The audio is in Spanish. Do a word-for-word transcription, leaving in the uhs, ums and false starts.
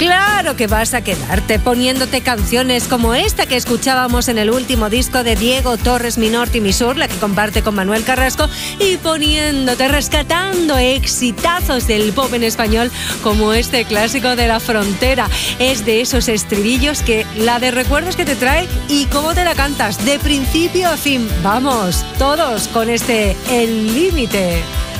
Claro que vas a quedarte poniéndote canciones como esta que escuchábamos en el último disco de Diego Torres, Mi Norte y Mi Sur, la que comparte con Manuel Carrasco, y poniéndote, rescatando exitazos del pop en español como este clásico de La Frontera. Es de esos estribillos que la de recuerdos que te trae y cómo te la cantas de principio a fin. Vamos, todos con este El Límite.